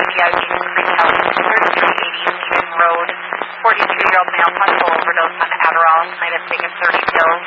BVI Creek House, 3380 Stephen Road. 42-year-old male possible overdose on Adderall. Might have taken 30 pills.